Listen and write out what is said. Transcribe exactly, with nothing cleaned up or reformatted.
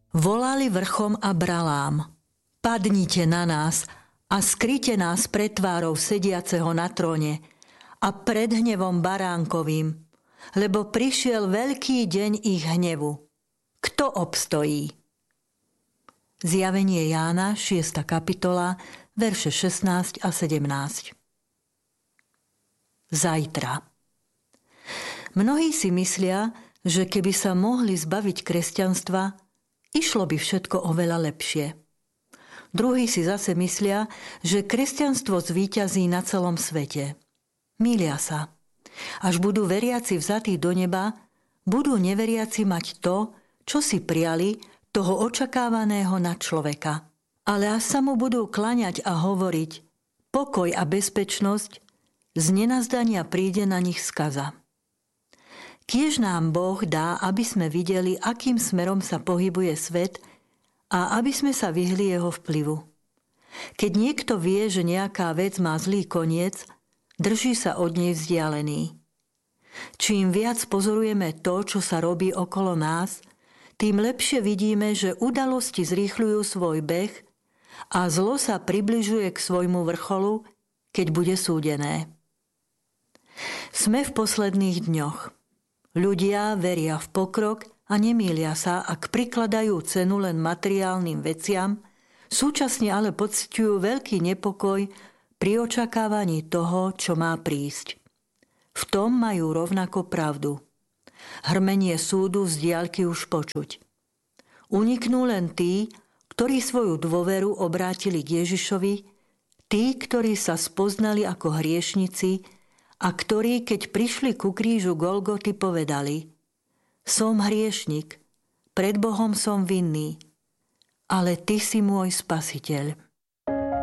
Volali vrchom a bralám: Padnite na nás a skryte nás pred tvárou sediaceho na tróne a pred hnevom baránkovým, lebo prišiel veľký deň ich hnevu. Kto obstojí? Zjavenie Jána, šiesta kapitola, verše šestnásť a sedemnásť. Zajtra. Mnohí si myslia, že keby sa mohli zbaviť kresťanstva, išlo by všetko oveľa lepšie. Druhí si zase myslia, že kresťanstvo zvíťazí na celom svete. Mýlia sa. Až budú veriaci vzatí do neba, budú neveriaci mať to, čo si priali, toho očakávaného na človeka. Ale až sa mu budú klaňať a hovoriť pokoj a bezpečnosť, z nenazdania príde na nich skaza. Kiež nám Boh dá, aby sme videli, akým smerom sa pohybuje svet a aby sme sa vyhli jeho vplyvu. Keď niekto vie, že nejaká vec má zlý koniec, drží sa od nej vzdialený. Čím viac pozorujeme to, čo sa robí okolo nás, tým lepšie vidíme, že udalosti zrýchľujú svoj beh a zlo sa približuje k svojmu vrcholu, keď bude súdené. Sme v posledných dňoch. Ľudia veria v pokrok a nemýlia sa, ak prikladajú cenu len materiálnym veciam, súčasne ale pociťujú veľký nepokoj pri očakávaní toho, čo má prísť. V tom majú rovnako pravdu. Hrmenie súdu z diaľky už počuť. Uniknú len tí, ktorí svoju dôveru obrátili k Ježišovi, tí, ktorí sa spoznali ako hriešnici a ktorí, keď prišli ku krížu Golgoty, povedali: Som hriešnik, pred Bohom som vinný, ale ty si môj spasiteľ.